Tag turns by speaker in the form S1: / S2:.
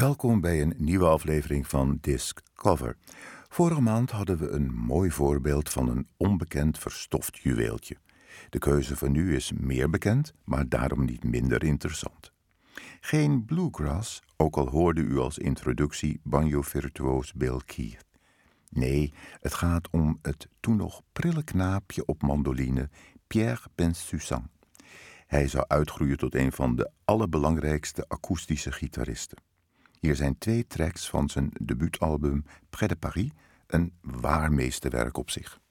S1: Welkom bij een nieuwe aflevering van Discover. Vorige maand hadden we een mooi voorbeeld van een onbekend verstoft juweeltje. De keuze van nu is meer bekend, maar daarom niet minder interessant. Geen bluegrass, ook al hoorde u als introductie banjo-virtuoos Bill Keith. Nee, het gaat om het toen nog prille knaapje op mandoline Pierre Bensusan. Hij zou uitgroeien tot een van de allerbelangrijkste akoestische gitaristen. Hier zijn 2 tracks van zijn debuutalbum Près de Paris, een waar meesterwerk op zich.